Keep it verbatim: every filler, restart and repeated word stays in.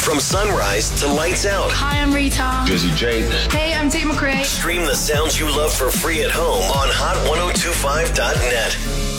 From sunrise to lights out. Hi, I'm Rita. Jesse J. Hey, I'm Tate McRae. Stream the sounds you love for free at home on hot ten twenty-five dot net.